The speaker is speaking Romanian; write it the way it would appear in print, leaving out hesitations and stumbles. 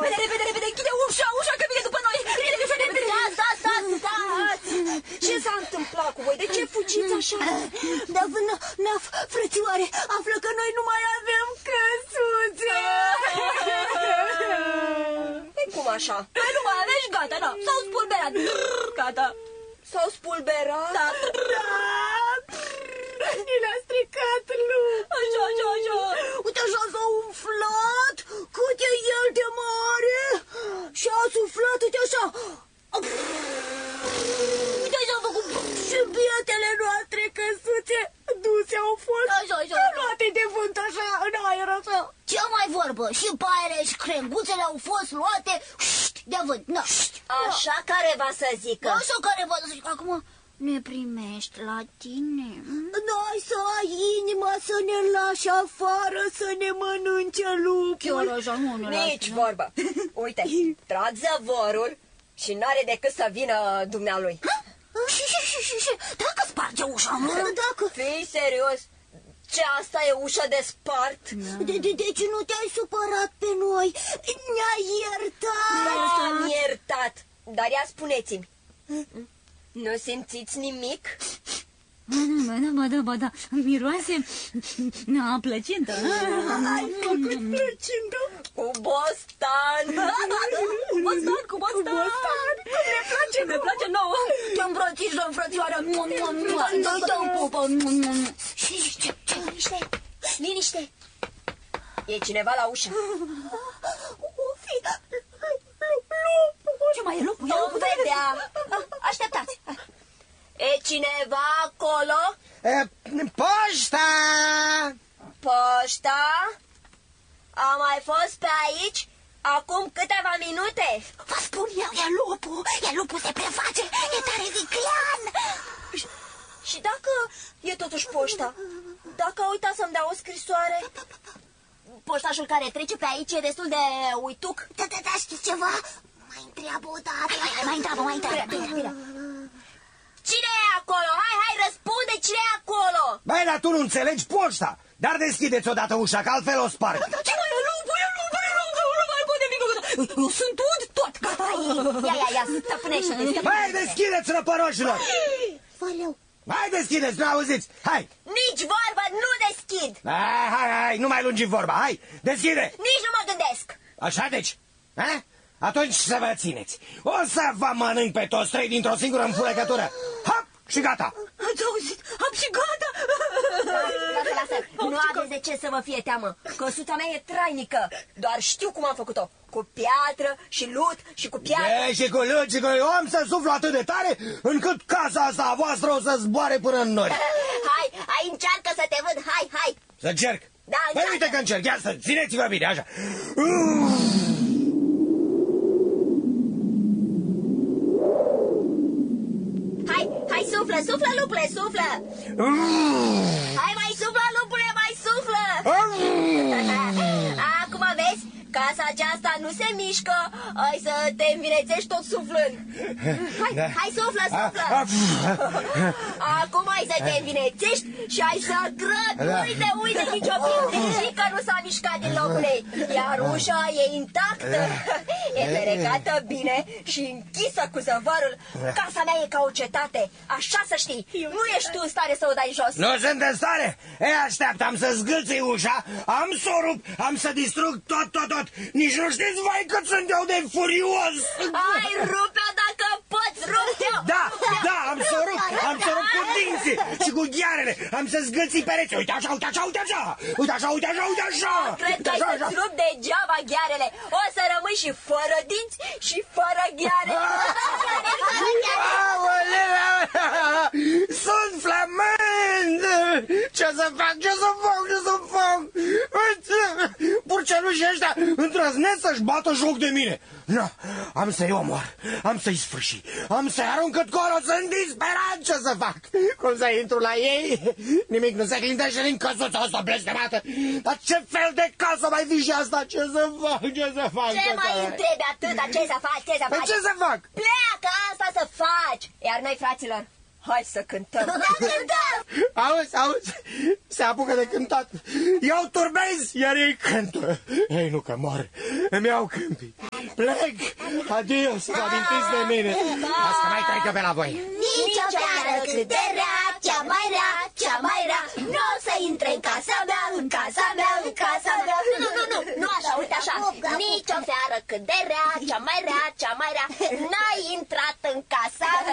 Repede, închide ușa, că vine după noi. Repede. Stați! Ce s-a întâmplat cu voi? De ce fugiți așa? Naf, frățioare, află că noi nu mai avem căsuțe. Cum așa? Noi nu mai avem și gata, da. S-au spulberat. Gata. S-au spulberat? Da. Ni le-a stricat lupul. Așa. Uite așa s-a umflat, cât e el de mare. Și a suflat, uite așa. Uite așa a făcut. Și bietele noastre căsuțe duse au fost. Așa. Luate de vânt așa, în aer așa. Ce mai vorbă? Și paiele și crenguțele au fost luate de vânt. Așa careva să zică. Așa careva să zică. Acum ne primești la tine. N-ai să ai inima să ne lași afară, să ne mănânce lupul. Chiar așa, nu ne Nici vorbă. Uite, trag zăvorul și n-are decât să vină dumnealui. Și dacă sparge ușa, nu? Dacă... Fii serios? Ce, asta e ușa de spart? Deci nu te-ai supărat pe noi? Ne-ai iertat? M-am iertat. Dar ia spuneți-mi, nu simțiți nimic? Ba da, miroase a plăcintă. Ai făcut plăcintă? Cu bostan. Cu bostan. Ne place nouă. Te îmbrățișăm, frățioară. Dă-i pupă. Liniște. E cineva la ușă. O fi Ce mai e lupul? Nu vedea. Așteptați. E cineva acolo? Poșta! Poșta? A mai fost pe aici acum câteva minute. Vă spun eu, e lupul se preface, e tare viclean. Și dacă e totuși poșta? Dacă a uitat să-mi dea o scrisoare? Poștașul care trece pe aici e destul de uituc. Da, știți ceva? Mai întreabă o dată. Mai întreabă. Bine. Cine e acolo? Hai, răspunde, cine e acolo? Băi, dar tu nu înțelegi poșta. Dar deschideți odată ușa, că altfel o sparg. Ce mai e lupul? Nu mai pot nimic. Eu sunt tot, gata. Ia, stăpânește. Băi, deschideți, răpăroșilor! Valeu. Hai, deschideți, nu auziți? Hai! Nici vorbă, nu deschid. Hai, nu mai lungi vorba, hai, deschide! Nici nu mă gândesc. Așa deci? Ha? Atunci să vă țineți. O să vă mănânc pe toți trei dintr-o singură înfurăcătură. Hop, și gata. Ați auzit? Am și gata. Lasă. Nu aveți de ce să vă fie teamă. Căsuța mea e trainică. Doar știu cum am făcut-o. Cu piatră și lut și cu piatră. Și cu lut și cu... Eu am să suflu atât de tare încât casa asta a voastră o să zboare până în nori. Hai, încearcă să te văd. Hai. Să încerc? Da, Păi uite că încerc. Ia să țineți-vă bine, așa. Hai, suflă, lupule, suflă. Hai, mai suflă, lupule, mai suflă. Acum vezi, casa aceasta nu se mișcă. Hai să te învinețești tot suflând. Hai, suflă. Acum hai să te învinețești și hai să grăt. Uite, nicio pietrică nu s-a mișcat din locul ei. Iar ușa e intactă. E ferecată bine și închisă cu zăvorul. Casa mea e ca o cetate. Așa să știi. Nu ești tu în stare să o dai jos. Nu sunt în stare? Așteaptă, am să zgâlțui ușa, am să o rup, am să distrug tot. Nici nu știți, vai, cât sunt eu de furios. Hai, rupe-o dacă poți, rupe-o. Da, am să o rup cu dinții și cu ghearele. Am să zgâlții pereții. Uite așa. Cred că ai să-ți rup degeaba ghearele. O să rămâi și fără dinți și fără gheare. Sunt flămând. Ce să fac? Purcelușii ăștia îndrăznesc să-și bată joc de mine. No, am să-i omor, am să-i sfârși, am să-i arunc cât colo, sunt disperat. Ce să fac? Cum să intru la ei? Nimic nu se clintește din căsuța asta blestemată. Dar ce fel de casă mai fi și asta? Ce să fac? Ce mai întrebi atâta? Ce să faci? Ce să fac? Pleacă, asta să faci. Iar noi, fraților, hai să cântăm. Auzi, se apucă de cântat. Eu turbez, iar ei cântă. Ei nu că mor, îmi iau câmpii. Plec! Adio, să vă amintiți de mine! Las că mai trec eu pe la voi! Nici o seară cât de rea, cea mai rea, cea mai rea, nu o să intre în casa mea, în casa mea, în casa mea. Nu așa, uite așa. Nici o seară cât de rea, cea mai rea, cea mai rea, n-ai intrat în casa mea.